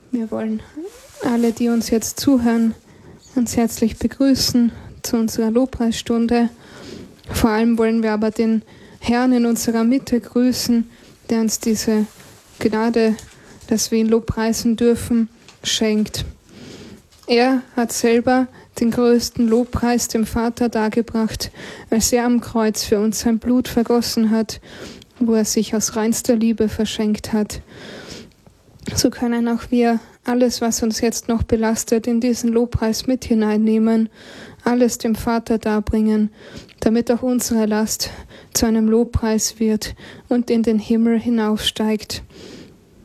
Wir wollen alle, die uns jetzt zuhören, uns herzlich begrüßen zu unserer Lobpreisstunde. Vor allem wollen wir aber den Herrn in unserer Mitte grüßen, der uns diese Gnade, dass wir ihn lobpreisen dürfen, schenkt. Er hat selber den größten Lobpreis dem Vater dargebracht, als er am Kreuz für uns sein Blut vergossen hat, wo er sich aus reinster Liebe verschenkt hat. So können auch wir alles, was uns jetzt noch belastet, in diesen Lobpreis mit hineinnehmen, alles dem Vater darbringen, damit auch unsere Last zu einem Lobpreis wird und in den Himmel hinaufsteigt.